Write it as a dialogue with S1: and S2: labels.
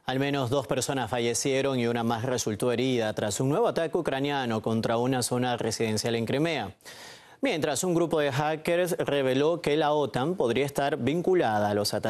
S1: Al menos 2 personas fallecieron y una más resultó herida tras un nuevo ataque ucraniano contra una zona residencial en Crimea. Mientras, un grupo de hackers reveló que la OTAN podría estar vinculada a los ataques